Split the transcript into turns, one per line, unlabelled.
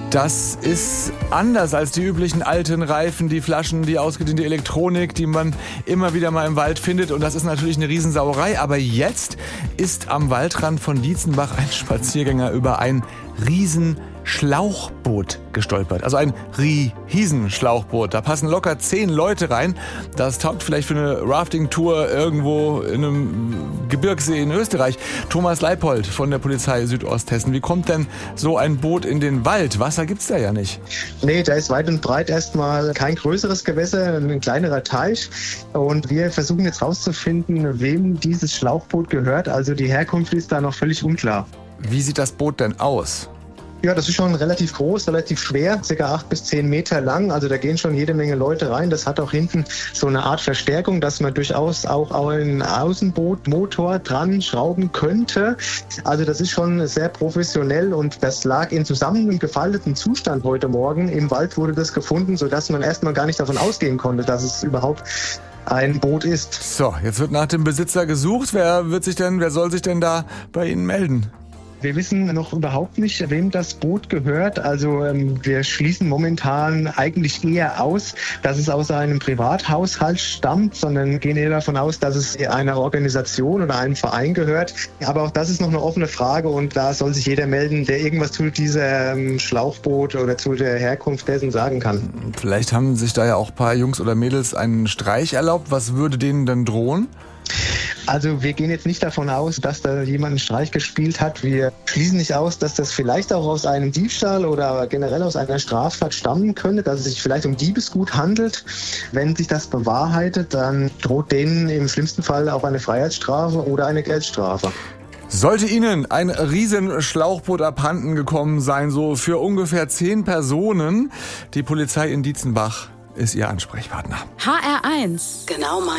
Das ist anders als die üblichen alten Reifen, die Flaschen, die ausgediente Elektronik, die man immer wieder mal im Wald findet. Und das ist natürlich eine Riesensauerei. Aber jetzt ist am Waldrand von Dietzenbach ein Spaziergänger über ein Riesenschlauchboot gestolpert. Also ein Riesenschlauchboot. Da passen locker 10 Leute rein. Das taugt vielleicht für eine Rafting-Tour irgendwo in einem Gebirgssee in Österreich. Thomas Leipold von der Polizei Südosthessen. Wie kommt denn so ein Boot in den Wald? Wasser gibt's da ja nicht.
Nee, da ist weit und breit erstmal kein größeres Gewässer, ein kleinerer Teich. Und wir versuchen jetzt rauszufinden, wem dieses Schlauchboot gehört. Also die Herkunft ist da noch völlig unklar.
Wie sieht das Boot denn aus?
Ja, das ist schon relativ groß, relativ schwer, ca. 8 bis 10 Meter lang. Also da gehen schon jede Menge Leute rein. Das hat auch hinten so eine Art Verstärkung, dass man durchaus auch einen Außenbootmotor dran schrauben könnte. Also das ist schon sehr professionell und das lag in zusammengefalteten Zustand heute Morgen. Im Wald wurde das gefunden, sodass man erstmal gar nicht davon ausgehen konnte, dass es überhaupt ein Boot ist.
So, jetzt wird nach dem Besitzer gesucht. Wer soll sich denn da bei Ihnen melden?
Wir wissen noch überhaupt nicht, wem das Boot gehört. Also wir schließen momentan eigentlich eher aus, dass es aus einem Privathaushalt stammt, sondern gehen eher davon aus, dass es einer Organisation oder einem Verein gehört. Aber auch das ist noch eine offene Frage und da soll sich jeder melden, der irgendwas zu diesem Schlauchboot oder zu der Herkunft dessen sagen kann.
Vielleicht haben sich da ja auch ein paar Jungs oder Mädels einen Streich erlaubt. Was würde denen denn drohen?
Also wir gehen jetzt nicht davon aus, dass da jemand einen Streich gespielt hat. Wir schließen nicht aus, dass das vielleicht auch aus einem Diebstahl oder generell aus einer Straftat stammen könnte, dass es sich vielleicht um Diebesgut handelt. Wenn sich das bewahrheitet, dann droht denen im schlimmsten Fall auch eine Freiheitsstrafe oder eine Geldstrafe.
Sollte Ihnen ein Riesenschlauchboot abhanden gekommen sein, so für ungefähr 10 Personen, die Polizei in Dietzenbach ist Ihr Ansprechpartner.
HR1. Genau mein.